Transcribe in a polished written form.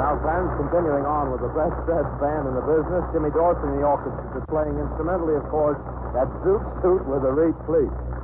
Now, friends, continuing on with the best dressed band in the business, Jimmy Dorsey and the Orchestra is playing instrumentally, of course, that Zoot Suit with a Reed Fleet.